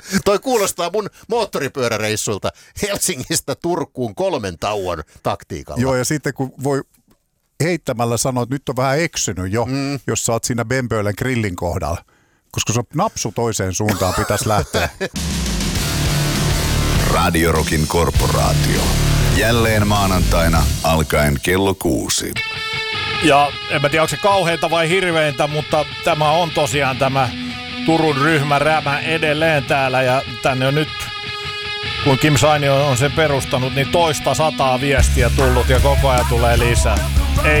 Toi kuulostaa mun moottoripyöräreissulta Helsingistä Turkuun 3 tauon taktiikalla. Joo, ja sitten kun voi heittämällä sanoa, että nyt on vähän eksynyt jo, jos sä oot siinä Bemböölän grillin kohdalla. Koska se on napsu toiseen suuntaan, pitäisi lähteä. Radio Rockin korporaatio. Jälleen maanantaina alkaen kello 6. Ja en mä tiedä, onko se kauheinta vai hirveintä, mutta tämä on tosiaan tämä Turun ryhmärämä edelleen täällä. Ja tänne on nyt, kun Kim Sainio on sen perustanut, niin 200 viestiä tullut ja koko ajan tulee lisää.